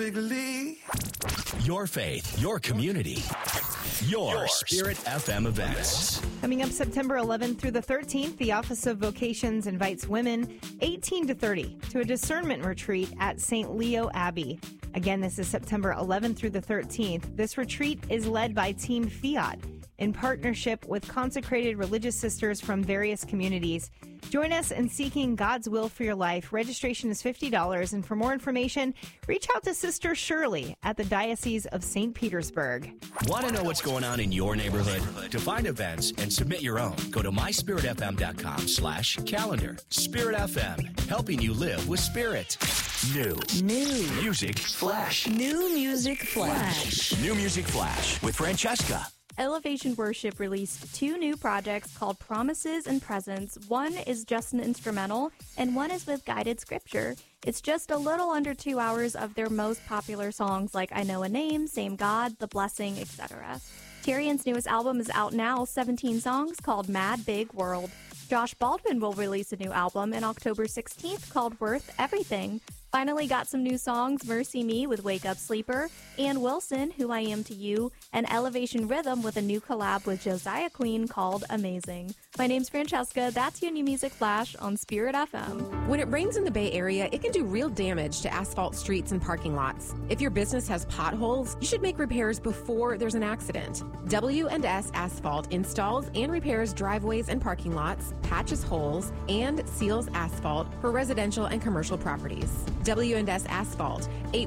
Your faith, your community, your Spirit FM events. Coming up September 11th through the 13th, the Office of Vocations invites women 18 to 30 to a discernment retreat at St. Leo Abbey. Again, this is September 11th through the 13th. This retreat is led by Team Fiat in partnership with consecrated religious sisters from various communities. Join us in seeking God's will for your life. Registration is $50, and for more information, reach out to Sister Shirley at the Diocese of St. Petersburg. Want to know what's going on in your neighborhood? To find events and submit your own, go to myspiritfm.com/calendar. Spirit FM, helping you live with spirit. New music flash. New music flash. New music flash with Francesca. Elevation Worship released 2 new projects called Promises and Presents. One is just an instrumental, and one is with guided scripture. It's just a little under 2 hours of their most popular songs like I Know a Name, Same God, The Blessing, etc. Tyrion's newest album is out now, 17 songs, called Mad Big World. Josh Baldwin will release a new album on October 16th called Worth Everything. Finally got some new songs, Mercy Me with Wake Up Sleeper, Ann Wilson, Who I Am to You, and Elevation Rhythm with a new collab with Josiah Queen called Amazing. My name's Francesca. That's your New Music Flash on Spirit FM. When it rains in the Bay Area, it can do real damage to asphalt streets and parking lots. If your business has potholes, you should make repairs before there's an accident. W&S Asphalt installs and repairs driveways and parking lots, patches holes, and seals asphalt for residential and commercial properties. W&S Asphalt,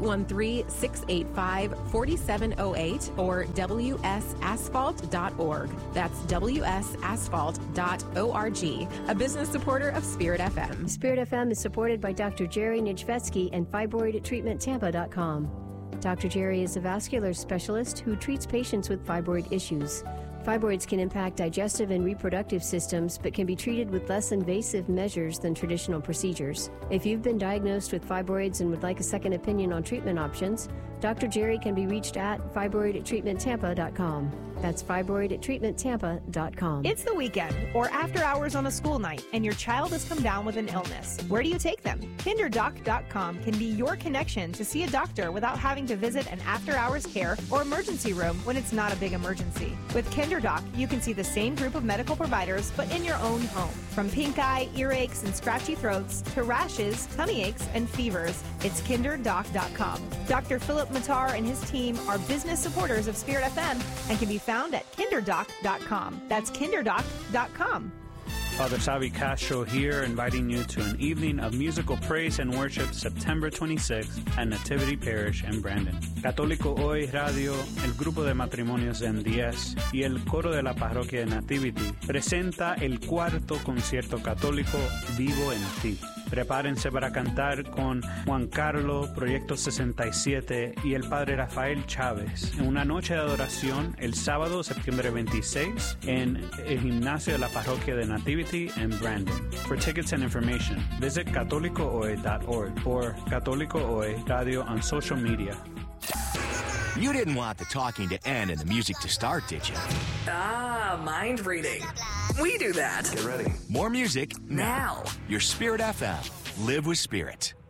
813-685-4708 or wsasphalt.org. That's wsasphalt.org, a business supporter of Spirit FM. Spirit FM is supported by Dr. Jerry Nijvetsky and fibroidtreatmenttampa.com. Dr. Jerry is a vascular specialist who treats patients with fibroid issues. Fibroids can impact digestive and reproductive systems, but can be treated with less invasive measures than traditional procedures. If you've been diagnosed with fibroids and would like a second opinion on treatment options, Dr. Jerry can be reached at fibroidtreatmenttampa.com. That's fibroidtreatmenttampa.com. It's the weekend or after hours on a school night, and your child has come down with an illness. Where do you take them? KinderDoc.com can be your connection to see a doctor without having to visit an after-hours care or emergency room when it's not a big emergency. With KinderDoc, you can see the same group of medical providers, but in your own home. From pink eye, earaches, and scratchy throats to rashes, tummy aches, and fevers, it's KinderDoc.com. Dr. Philip Matar and his team are business supporters of Spirit FM and can be found at KinderDoc.com. That's KinderDoc.com. Father Savi Castro here, inviting you to an evening of musical praise and worship September 26th at Nativity Parish in Brandon. Católico Hoy Radio, el grupo de matrimonios de M10 y el coro de la parroquia de Nativity presenta el 4º concierto católico Vivo en Ti. Prepárense para cantar con Juan Carlos, Proyecto 67 y el Padre Rafael Chávez en una noche de adoración el sábado, septiembre 26, en el gimnasio de la parroquia de Nativity en Brandon. For tickets and information, visit catolicohoy.org or Católico Hoy Radio on social media. You didn't want the talking to end and the music to start, did you? Mind reading. We do that. Get ready. More music now. Your Spirit FM. Live with Spirit.